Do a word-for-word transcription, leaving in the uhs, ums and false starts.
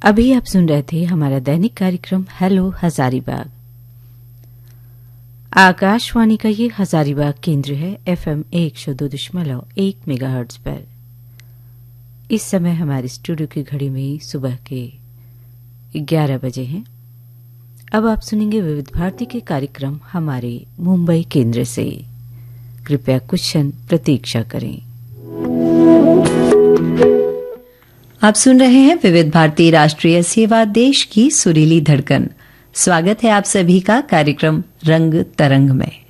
अभी आप सुन रहे थे हमारा दैनिक कार्यक्रम हेलो हजारीबाग। आकाशवाणी का ये हजारीबाग केंद्र है एफएम एक सौ दो दशमलव एक मेगाहर्ट्ज पर। इस समय हमारे स्टूडियो की घड़ी में सुबह के ग्यारह बजे हैं। अब आप सुनेंगे विविध भारती के कार्यक्रम हमारे मुंबई केंद्र से। कृपया कुछ क्षण प्रतीक्षा करें। आप सुन रहे हैं विविध भारती राष्ट्रीय सेवा, देश की सुरीली धड़कन। स्वागत है आप सभी का कार्यक्रम रंग तरंग में।